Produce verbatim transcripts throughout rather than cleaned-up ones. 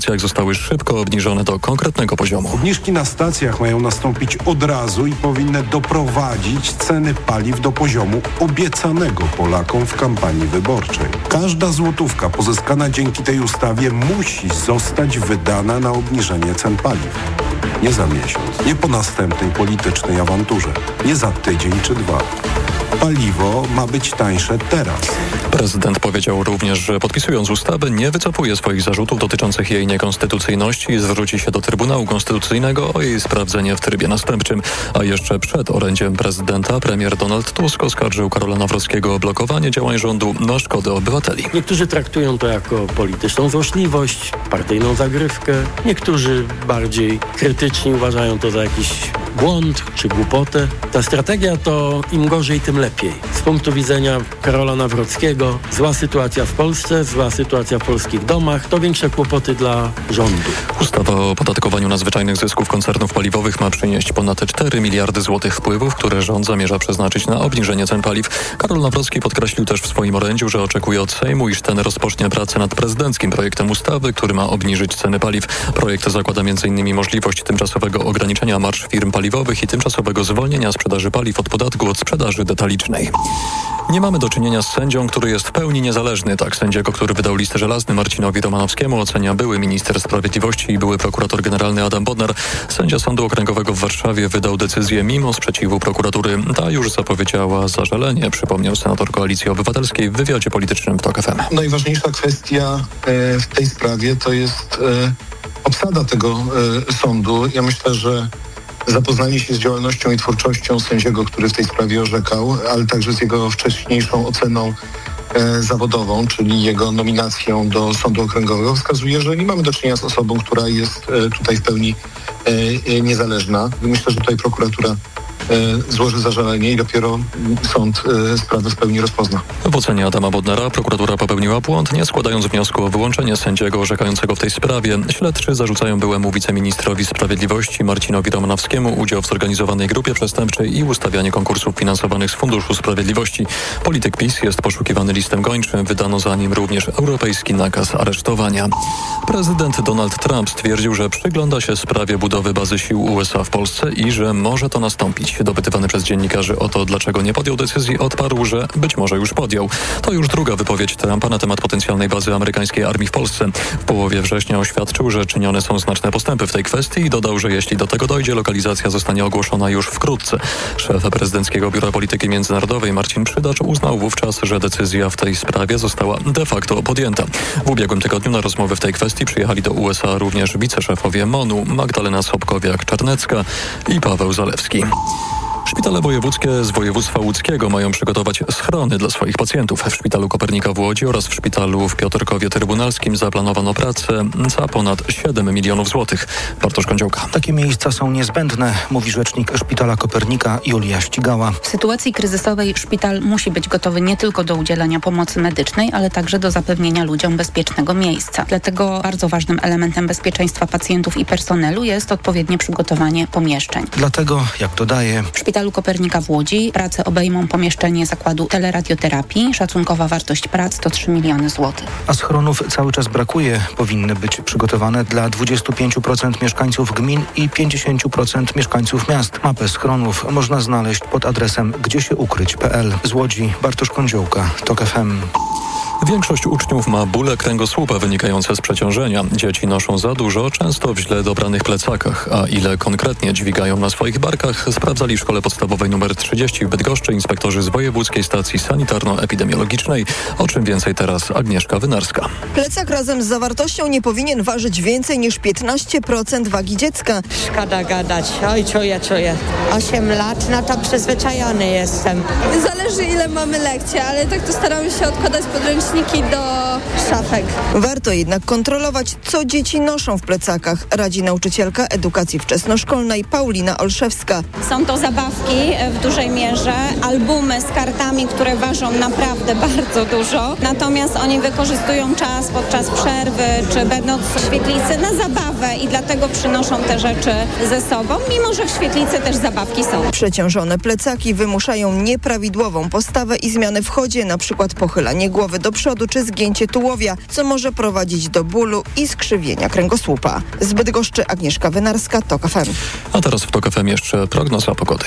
Jak zostały szybko obniżone do konkretnego poziomu. Obniżki na stacjach mają nastąpić od razu i powinny doprowadzić ceny paliw do poziomu obiecanego Polakom w kampanii wyborczej. Każda złotówka pozyskana dzięki tej ustawie musi zostać wydana na obniżenie cen paliw. Nie za miesiąc, nie po następnej politycznej awanturze, nie za tydzień czy dwa. Paliwo ma być tańsze teraz. Prezydent powiedział również, że podpisując ustawę nie wycofuje swoich zarzutów dotyczących jej niekonstytucyjności i zwróci się do Trybunału Konstytucyjnego o jej sprawdzenie w trybie następczym. A jeszcze przed orędziem prezydenta premier Donald Tusk oskarżył Karola Nawrockiego o blokowanie działań rządu na szkodę obywateli. Niektórzy traktują to jako polityczną złośliwość, partyjną zagrywkę. Niektórzy bardziej krytyczni uważają to za jakiś błąd czy głupotę. Ta strategia to im gorzej, tym lepiej. Z punktu widzenia Karola Nawrockiego zła sytuacja w Polsce, zła sytuacja w polskich domach, to większe kłopoty dla rządu. Ustawa o opodatkowaniu nadzwyczajnych zysków koncernów paliwowych ma przynieść ponad cztery miliardy złotych wpływów, które rząd zamierza przeznaczyć na obniżenie cen paliw. Karol Nawrocki podkreślił też w swoim orędziu, że oczekuje od Sejmu, iż ten rozpocznie pracę nad prezydenckim projektem ustawy, który ma obniżyć ceny paliw. Projekt zakłada między innymi możliwość tymczasowego ograniczenia marż firm paliwowych i tymczasowego zwolnienia sprzedaży paliw od podatku od sprzedaży detalicznej. Nie mamy do czynienia z sędzią, który jest w pełni niezależny. Tak sędziego, który wydał list żelazny Marcinowi Romanowskiemu, ocenia były minister sprawiedliwości i były prokurator generalny Adam Bodnar. Sędzia Sądu Okręgowego w Warszawie wydał decyzję mimo sprzeciwu prokuratury. Ta już zapowiedziała zażalenie, przypomniał senator Koalicji Obywatelskiej w wywiadzie politycznym w TOK F M. Najważniejsza kwestia e, w tej sprawie to jest e, obsada tego e, sądu. Ja myślę, że zapoznanie się z działalnością i twórczością sędziego, który w tej sprawie orzekał, ale także z jego wcześniejszą oceną e, zawodową, czyli jego nominacją do Sądu Okręgowego, wskazuje, że nie mamy do czynienia z osobą, która jest e, tutaj w pełni e, niezależna. Myślę, że tutaj prokuratura złoży zażalenie i dopiero sąd y, sprawę w pełni rozpozna. W ocenie Adama Bodnara prokuratura popełniła błąd, nie składając wniosku o wyłączenie sędziego orzekającego w tej sprawie. Śledczy zarzucają byłemu wiceministrowi sprawiedliwości Marcinowi Romanowskiemu udział w zorganizowanej grupie przestępczej i ustawianie konkursów finansowanych z Funduszu Sprawiedliwości. Polityk PiS jest poszukiwany listem gończym. Wydano za nim również europejski nakaz aresztowania. Prezydent Donald Trump stwierdził, że przygląda się sprawie budowy bazy sił U S A w Polsce i że może to nastąpić. Dopytywany przez dziennikarzy o to, dlaczego nie podjął decyzji, odparł, że być może już podjął. To już druga wypowiedź Trumpa na temat potencjalnej bazy amerykańskiej armii w Polsce. W połowie września oświadczył, że czynione są znaczne postępy w tej kwestii i dodał, że jeśli do tego dojdzie, lokalizacja zostanie ogłoszona już wkrótce. Szef prezydenckiego Biura Polityki Międzynarodowej Marcin Przydacz uznał wówczas, że decyzja w tej sprawie została de facto podjęta. W ubiegłym tygodniu na rozmowy w tej kwestii przyjechali do U S A również wiceszefowie M O N-u Magdalena Sobkowiak-Czarnecka i Paweł Zalewski. Szpitale wojewódzkie z województwa łódzkiego mają przygotować schrony dla swoich pacjentów. W Szpitalu Kopernika w Łodzi oraz w Szpitalu w Piotrkowie Trybunalskim zaplanowano pracę za ponad siedem milionów złotych. Bartosz Kądziołka. Takie miejsca są niezbędne, mówi rzecznik Szpitala Kopernika Julia Ścigała. W sytuacji kryzysowej szpital musi być gotowy nie tylko do udzielania pomocy medycznej, ale także do zapewnienia ludziom bezpiecznego miejsca. Dlatego bardzo ważnym elementem bezpieczeństwa pacjentów i personelu jest odpowiednie przygotowanie pomieszczeń. Dlatego, jak dodaje, w Szpitalu Kopernika w Łodzi prace obejmą pomieszczenie zakładu teleradioterapii. Szacunkowa wartość prac to trzy miliony złotych. A schronów cały czas brakuje. Powinny być przygotowane dla dwadzieścia pięć procent mieszkańców gmin i pięćdziesiąt procent mieszkańców miast. Mapę schronów można znaleźć pod adresem gdzie się ukryć kropka p l. Z Łodzi Bartosz Kądziołka, TOK F M. Większość uczniów ma bóle kręgosłupa wynikające z przeciążenia. Dzieci noszą za dużo, często w źle dobranych plecakach. A ile konkretnie dźwigają na swoich barkach, sprawdzali w Szkole Podstawowej nr trzydzieści w Bydgoszczy inspektorzy z Wojewódzkiej Stacji Sanitarno-Epidemiologicznej. O czym więcej teraz Agnieszka Wynarska. Plecak razem z zawartością nie powinien ważyć więcej niż piętnaście procent wagi dziecka. Szkoda gadać. Oj, czuję, czuję. osiem lat, no to przyzwyczajony jestem. Zależy ile mamy lekcji, ale tak to staramy się odkładać podręczniki do szafek. Warto jednak kontrolować, co dzieci noszą w plecakach, radzi nauczycielka edukacji wczesnoszkolnej Paulina Olszewska. Są to zabawki w dużej mierze, albumy z kartami, które ważą naprawdę bardzo dużo, natomiast oni wykorzystują czas podczas przerwy, czy będąc w świetlicy na zabawę i dlatego przynoszą te rzeczy ze sobą, mimo że w świetlicy też zabawki są. Przeciążone plecaki wymuszają nieprawidłową postawę i zmiany w chodzie, na przykład pochylanie głowy do przodu czy zgięcie tułowia, co może prowadzić do bólu i skrzywienia kręgosłupa. Z Bydgoszczy Agnieszka Wynarska, TOK F M. A teraz w TOK F M jeszcze prognoza pogody.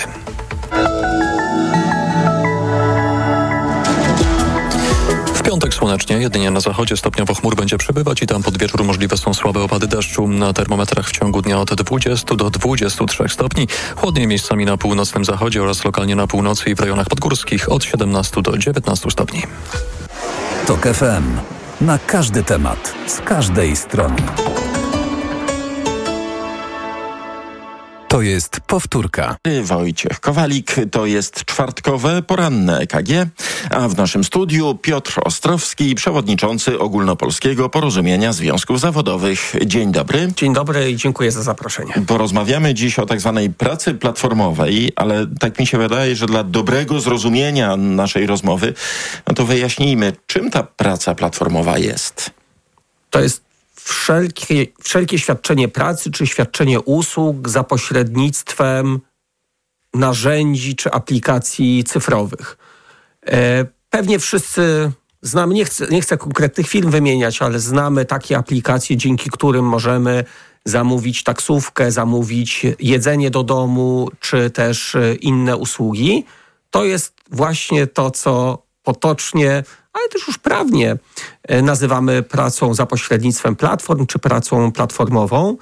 W piątek słonecznie, jedynie na zachodzie stopniowo chmur będzie przybywać i tam pod wieczór możliwe są słabe opady deszczu. Na termometrach w ciągu dnia od dwudziestu do dwudziestu trzech stopni. Chłodniej miejscami na północnym zachodzie oraz lokalnie na północy i w rejonach podgórskich od siedemnastu do dziewiętnastu stopni. TOK F M. Na każdy temat, z każdej strony. To jest powtórka. Wojciech Kowalik, to jest czwartkowe poranne E K G, a w naszym studiu Piotr Ostrowski, przewodniczący Ogólnopolskiego Porozumienia Związków Zawodowych. Dzień dobry. Dzień dobry i dziękuję za zaproszenie. Porozmawiamy dziś o tak zwanej pracy platformowej, ale tak mi się wydaje, że dla dobrego zrozumienia naszej rozmowy, no to wyjaśnijmy, czym ta praca platformowa jest. To jest Wszelkie, wszelkie świadczenie pracy czy świadczenie usług za pośrednictwem narzędzi czy aplikacji cyfrowych. E, pewnie wszyscy znamy, nie chcę, nie chcę konkretnych firm wymieniać, ale znamy takie aplikacje, dzięki którym możemy zamówić taksówkę, zamówić jedzenie do domu, czy też inne usługi. To jest właśnie to, co potocznie, ale też już prawnie nazywamy pracą za pośrednictwem platform czy pracą platformową.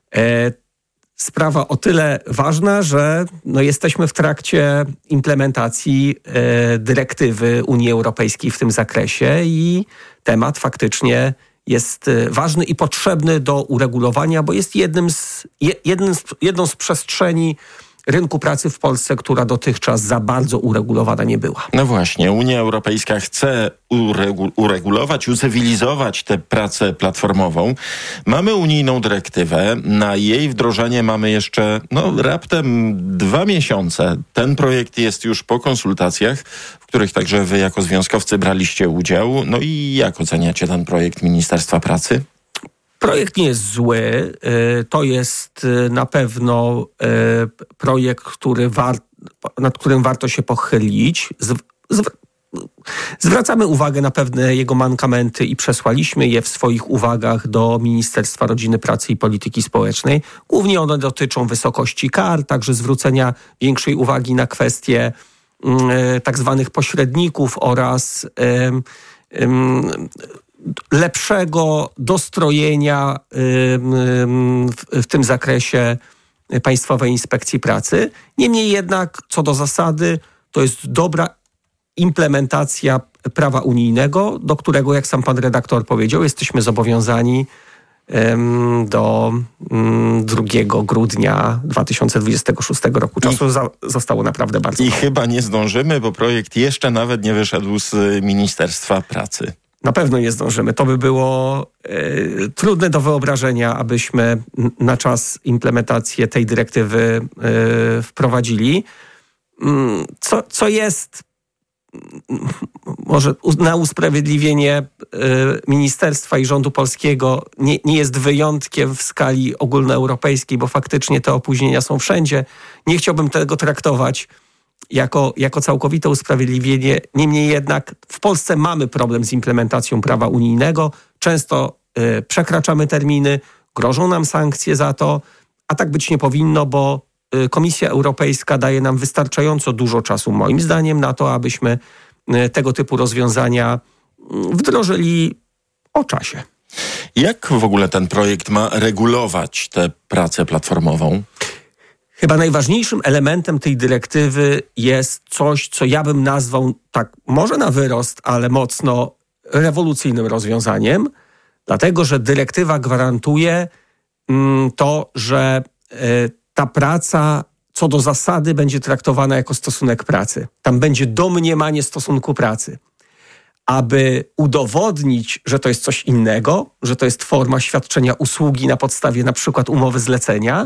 Sprawa o tyle ważna, że no jesteśmy w trakcie implementacji dyrektywy Unii Europejskiej w tym zakresie i temat faktycznie jest ważny i potrzebny do uregulowania, bo jest jednym z, jednym z, jedną z przestrzeni rynku pracy w Polsce, która dotychczas za bardzo uregulowana nie była. No właśnie, Unia Europejska chce uregu- uregulować, ucywilizować tę pracę platformową. Mamy unijną dyrektywę, na jej wdrożenie mamy jeszcze no, raptem dwa miesiące. Ten projekt jest już po konsultacjach, w których także wy jako związkowcy braliście udział. No i jak oceniacie ten projekt Ministerstwa Pracy? Projekt nie jest zły. To jest na pewno projekt, który war, nad którym warto się pochylić. Zwracamy uwagę na pewne jego mankamenty i przesłaliśmy je w swoich uwagach do Ministerstwa Rodziny, Pracy i Polityki Społecznej. Głównie one dotyczą wysokości kar, także zwrócenia większej uwagi na kwestie tak zwanych pośredników oraz lepszego dostrojenia w tym zakresie Państwowej Inspekcji Pracy. Niemniej jednak, co do zasady, to jest dobra implementacja prawa unijnego, do którego, jak sam pan redaktor powiedział, jesteśmy zobowiązani do drugiego grudnia dwa tysiące dwudziestego szóstego roku. Czasu I, za, zostało naprawdę bardzo I mało. chyba nie zdążymy, bo projekt jeszcze nawet nie wyszedł z Ministerstwa Pracy. Na pewno nie zdążymy. To by było y, trudne do wyobrażenia, abyśmy na czas implementacji tej dyrektywy y, wprowadzili. Y, co, co jest y, może na usprawiedliwienie y, ministerstwa i rządu polskiego nie, nie jest wyjątkiem w skali ogólnoeuropejskiej, bo faktycznie te opóźnienia są wszędzie. Nie chciałbym tego traktować Jako, jako całkowite usprawiedliwienie. Niemniej jednak w Polsce mamy problem z implementacją prawa unijnego. Często y, przekraczamy terminy, grożą nam sankcje za to, a tak być nie powinno, bo y, Komisja Europejska daje nam wystarczająco dużo czasu, moim zdaniem, na to, abyśmy y, tego typu rozwiązania y, wdrożyli o czasie. Jak w ogóle ten projekt ma regulować tę pracę platformową? Chyba najważniejszym elementem tej dyrektywy jest coś, co ja bym nazwał, tak może na wyrost, ale mocno rewolucyjnym rozwiązaniem, dlatego że dyrektywa gwarantuje mm, to, że y, ta praca co do zasady będzie traktowana jako stosunek pracy. Tam będzie domniemanie stosunku pracy. Aby udowodnić, że to jest coś innego, że to jest forma świadczenia usługi na podstawie na przykład umowy zlecenia,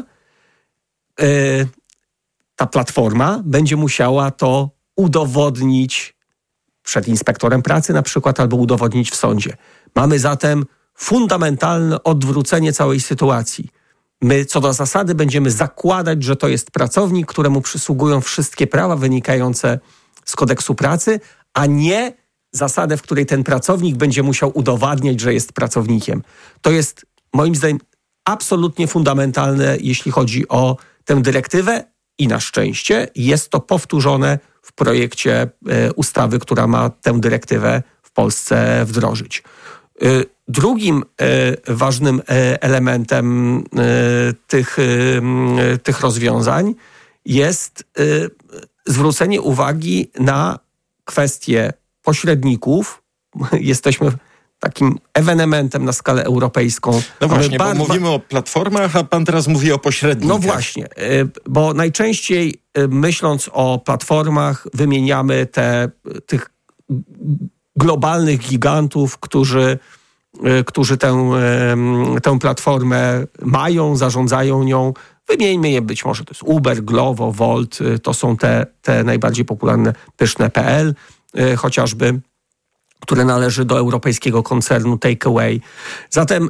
ta platforma będzie musiała to udowodnić przed inspektorem pracy na przykład albo udowodnić w sądzie. Mamy zatem fundamentalne odwrócenie całej sytuacji. My co do zasady będziemy zakładać, że to jest pracownik, któremu przysługują wszystkie prawa wynikające z kodeksu pracy, a nie zasadę, w której ten pracownik będzie musiał udowadniać, że jest pracownikiem. To jest moim zdaniem absolutnie fundamentalne, jeśli chodzi o tę dyrektywę i na szczęście jest to powtórzone w projekcie ustawy, która ma tę dyrektywę w Polsce wdrożyć. Drugim ważnym elementem tych, tych rozwiązań jest zwrócenie uwagi na kwestię pośredników. Jesteśmy takim ewenementem na skalę europejską. No właśnie, bo mówimy o platformach, a pan teraz mówi o pośrednikach. No właśnie, bo najczęściej myśląc o platformach wymieniamy te, tych globalnych gigantów, którzy, którzy tę, tę platformę mają, zarządzają nią. Wymieńmy je, być może to jest Uber, Glovo, Volt, to są te, te najbardziej popularne, pyszne kropka pe el chociażby, które należy do europejskiego koncernu Takeaway. Zatem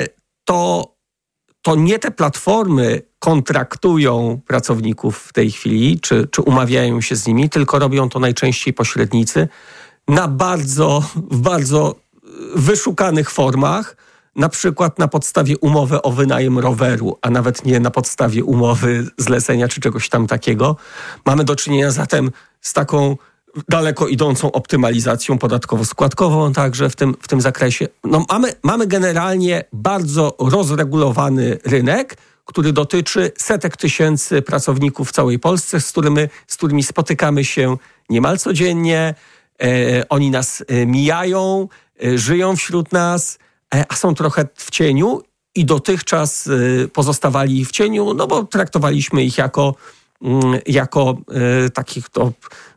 to, to nie te platformy kontraktują pracowników w tej chwili, czy, czy umawiają się z nimi, tylko robią to najczęściej pośrednicy na bardzo, w bardzo wyszukanych formach, na przykład na podstawie umowy o wynajem roweru, a nawet nie na podstawie umowy zlecenia czy czegoś tam takiego. Mamy do czynienia zatem z taką daleko idącą optymalizacją podatkowo-składkową także w tym, w tym zakresie. No mamy, mamy generalnie bardzo rozregulowany rynek, który dotyczy setek tysięcy pracowników w całej Polsce, z którymi, z którymi spotykamy się niemal codziennie. E, oni nas e, mijają, e, żyją wśród nas, e, a są trochę w cieniu i dotychczas e, pozostawali w cieniu, no bo traktowaliśmy ich jako, mm, jako e, takich to,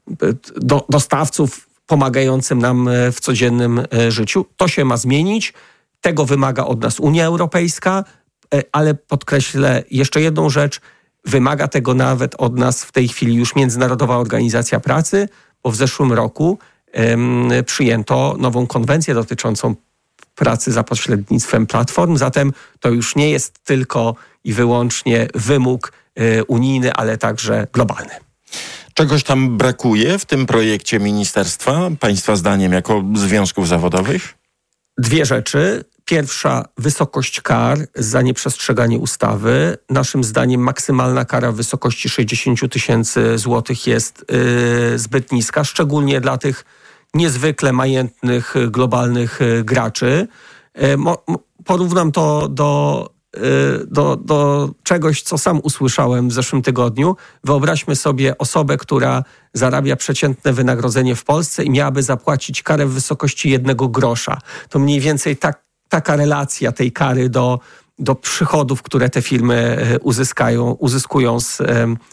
do, dostawców pomagającym nam w codziennym życiu. To się ma zmienić. Tego wymaga od nas Unia Europejska, ale podkreślę jeszcze jedną rzecz. Wymaga tego nawet od nas w tej chwili już Międzynarodowa Organizacja Pracy, bo w zeszłym roku um, przyjęto nową konwencję dotyczącą pracy za pośrednictwem platform. Zatem to już nie jest tylko i wyłącznie wymóg y, unijny, ale także globalny. Czegoś tam brakuje w tym projekcie ministerstwa, państwa zdaniem, jako związków zawodowych? Dwie rzeczy. Pierwsza, wysokość kar za nieprzestrzeganie ustawy. Naszym zdaniem maksymalna kara w wysokości sześćdziesiąt tysięcy złotych jest yy, zbyt niska, szczególnie dla tych niezwykle majętnych, globalnych yy, graczy. Yy, mo, porównam to do Do, do czegoś, co sam usłyszałem w zeszłym tygodniu. Wyobraźmy sobie osobę, która zarabia przeciętne wynagrodzenie w Polsce i miałaby zapłacić karę w wysokości jednego grosza. To mniej więcej tak, taka relacja tej kary do, do przychodów, które te firmy uzyskają, uzyskują z,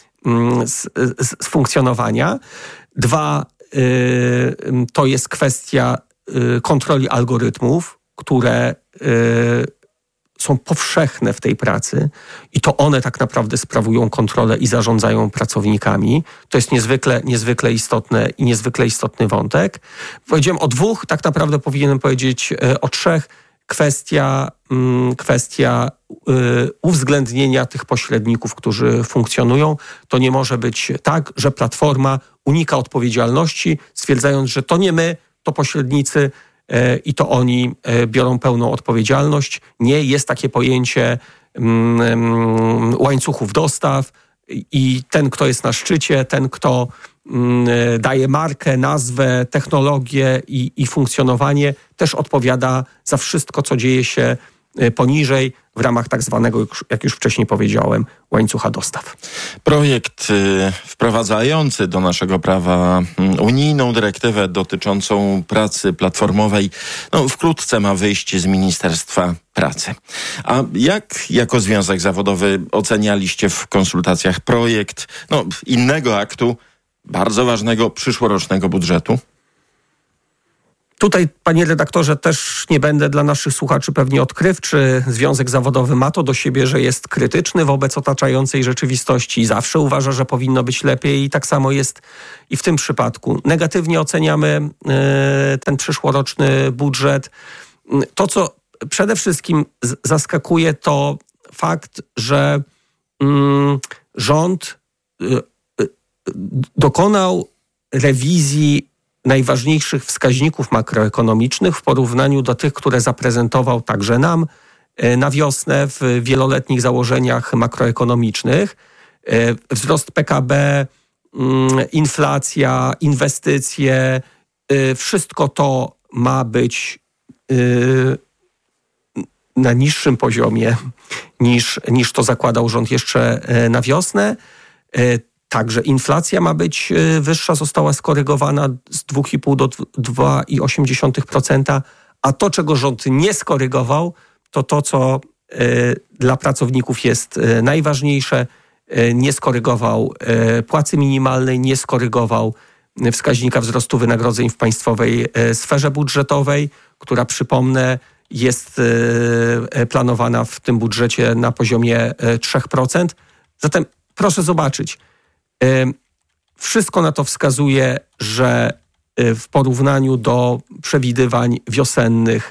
z, z funkcjonowania. Dwa, to jest kwestia kontroli algorytmów, które są powszechne w tej pracy i to one tak naprawdę sprawują kontrolę i zarządzają pracownikami. To jest niezwykle, niezwykle istotne i niezwykle istotny wątek. Powiedziałem o dwóch, tak naprawdę powinienem powiedzieć o trzech. Kwestia, kwestia uwzględnienia tych pośredników, którzy funkcjonują. To nie może być tak, że platforma unika odpowiedzialności, stwierdzając, że to nie my, to pośrednicy, i to oni biorą pełną odpowiedzialność. Nie, jest takie pojęcie um, łańcuchów dostaw i ten, kto jest na szczycie, ten, kto um, daje markę, nazwę, technologię i, i funkcjonowanie, też odpowiada za wszystko, co dzieje się poniżej w ramach tak zwanego, jak już wcześniej powiedziałem, łańcucha dostaw. Projekt y, wprowadzający do naszego prawa y, unijną dyrektywę dotyczącą pracy platformowej, no wkrótce ma wyjść z Ministerstwa Pracy. A jak jako związek zawodowy ocenialiście w konsultacjach projekt no, innego aktu, bardzo ważnego przyszłorocznego budżetu? Tutaj, panie redaktorze, też nie będę dla naszych słuchaczy pewnie odkrywczy. Związek zawodowy ma to do siebie, że jest krytyczny wobec otaczającej rzeczywistości i zawsze uważa, że powinno być lepiej i tak samo jest i w tym przypadku. Negatywnie oceniamy y, ten przyszłoroczny budżet. To, co przede wszystkim z- zaskakuje, to fakt, że y, rząd y, y, dokonał rewizji najważniejszych wskaźników makroekonomicznych w porównaniu do tych, które zaprezentował także nam na wiosnę w wieloletnich założeniach makroekonomicznych. Wzrost P K B, inflacja, inwestycje, wszystko to ma być na niższym poziomie niż, niż to zakładał rząd jeszcze na wiosnę. Także inflacja ma być wyższa, została skorygowana z dwa i pół do dwa i osiem procent, a to, czego rząd nie skorygował, to to, co dla pracowników jest najważniejsze. Nie skorygował płacy minimalnej, nie skorygował wskaźnika wzrostu wynagrodzeń w państwowej sferze budżetowej, która, przypomnę, jest planowana w tym budżecie na poziomie trzy procent. Zatem proszę zobaczyć, wszystko na to wskazuje, że w porównaniu do przewidywań wiosennych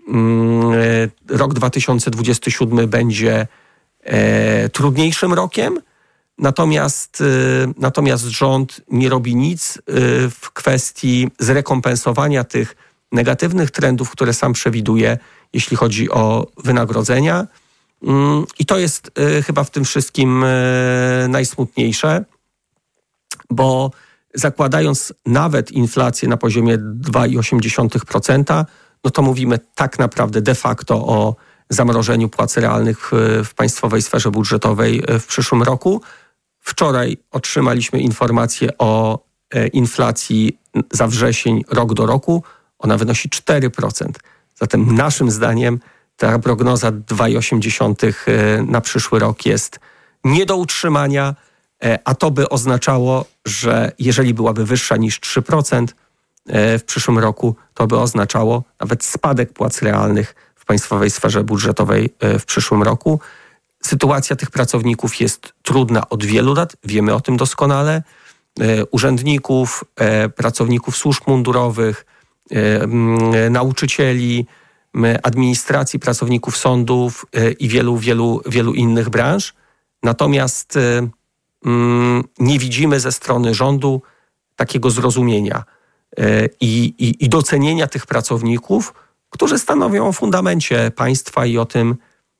rok dwa tysiące dwudziesty siódmy będzie trudniejszym rokiem, natomiast, natomiast rząd nie robi nic w kwestii zrekompensowania tych negatywnych trendów, które sam przewiduje, jeśli chodzi o wynagrodzenia. I to jest chyba w tym wszystkim najsmutniejsze, bo zakładając nawet inflację na poziomie dwa i osiem procent, no to mówimy tak naprawdę de facto o zamrożeniu płac realnych w, w państwowej sferze budżetowej w przyszłym roku. Wczoraj otrzymaliśmy informację o inflacji za wrzesień rok do roku. Ona wynosi cztery procent. Zatem naszym zdaniem ta prognoza dwa i osiem na przyszły rok jest nie do utrzymania, a to by oznaczało, że jeżeli byłaby wyższa niż trzy procent w przyszłym roku, to by oznaczało nawet spadek płac realnych w państwowej sferze budżetowej w przyszłym roku. Sytuacja tych pracowników jest trudna od wielu lat, wiemy o tym doskonale. Urzędników, pracowników służb mundurowych, nauczycieli, administracji, pracowników sądów i wielu, wielu, wielu innych branż. Natomiast nie widzimy ze strony rządu takiego zrozumienia i, i, i docenienia tych pracowników, którzy stanowią o fundamencie państwa i o tym,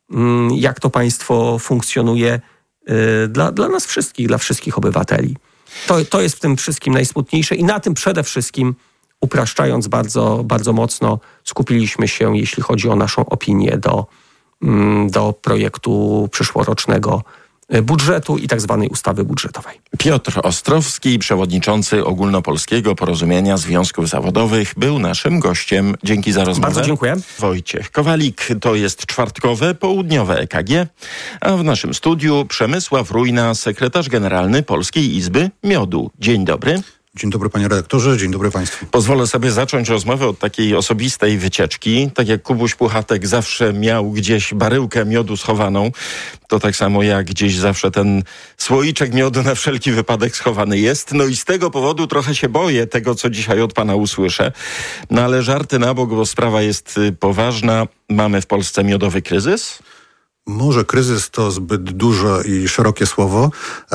jak to państwo funkcjonuje dla, dla nas wszystkich, dla wszystkich obywateli. To, to jest w tym wszystkim najsmutniejsze i na tym przede wszystkim, upraszczając bardzo, bardzo mocno, skupiliśmy się, jeśli chodzi o naszą opinię do, do projektu przyszłorocznego budżetu i tak zwanej ustawy budżetowej. Piotr Ostrowski, przewodniczący Ogólnopolskiego Porozumienia Związków Zawodowych, był naszym gościem. Dzięki za rozmowę. Bardzo dziękuję. Wojciech Kowalik, to jest czwartkowe, południowe E K G, a w naszym studiu Przemysław Rujna, sekretarz generalny Polskiej Izby Miodu. Dzień dobry. Dzień dobry panie redaktorze, dzień dobry państwu. Pozwolę sobie zacząć rozmowę od takiej osobistej wycieczki. Tak jak Kubuś Puchatek zawsze miał gdzieś baryłkę miodu schowaną, to tak samo jak gdzieś zawsze ten słoiczek miodu na wszelki wypadek schowany jest. No i z tego powodu trochę się boję tego, co dzisiaj od pana usłyszę. No ale żarty na bok, bo sprawa jest poważna. Mamy w Polsce miodowy kryzys? Może kryzys to zbyt duże i szerokie słowo,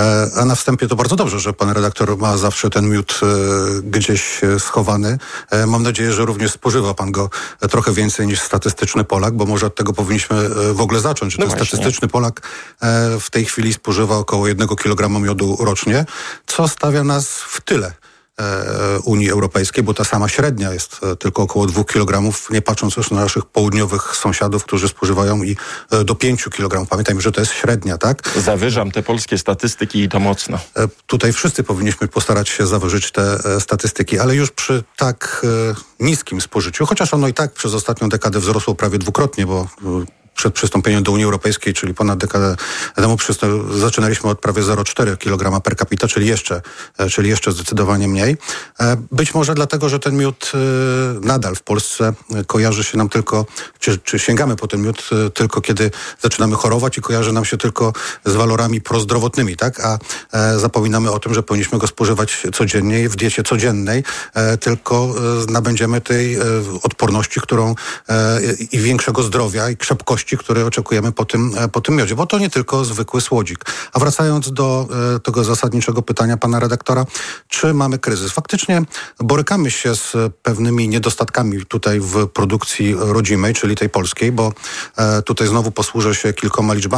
a na wstępie to bardzo dobrze, że pan redaktor ma zawsze ten miód gdzieś schowany. Mam nadzieję, że również spożywa pan go trochę więcej niż statystyczny Polak, bo może od tego powinniśmy w ogóle zacząć. No ten właśnie. Statystyczny Polak w tej chwili spożywa około jednego kilograma miodu rocznie, co stawia nas w tyle Unii Europejskiej, bo ta sama średnia jest tylko około dwóch kilogramów, nie patrząc już na naszych południowych sąsiadów, którzy spożywają i do pięciu kilogramów. Pamiętajmy, że to jest średnia, tak? Zawyżam te polskie statystyki i to mocno. Tutaj wszyscy powinniśmy postarać się zawyżyć te statystyki, ale już przy tak niskim spożyciu, chociaż ono i tak przez ostatnią dekadę wzrosło prawie dwukrotnie, bo przed przystąpieniem do Unii Europejskiej, czyli ponad dekadę temu, zaczynaliśmy od prawie zero przecinek cztery kilograma per capita, czyli jeszcze, czyli jeszcze zdecydowanie mniej. Być może dlatego, że ten miód nadal w Polsce kojarzy się nam tylko, czy, czy sięgamy po ten miód tylko kiedy zaczynamy chorować i kojarzy nam się tylko z walorami prozdrowotnymi, tak? A zapominamy o tym, że powinniśmy go spożywać codziennie w diecie codziennej, tylko nabędziemy tej odporności, którą i większego zdrowia i krzepkości, jakości, której oczekujemy po tym, po tym miodzie, bo to nie tylko zwykły słodzik. A wracając do e, tego zasadniczego pytania pana redaktora, czy mamy kryzys? Faktycznie borykamy się z pewnymi niedostatkami tutaj w produkcji rodzimej, czyli tej polskiej, bo e, tutaj znowu posłużę się kilkoma liczbami.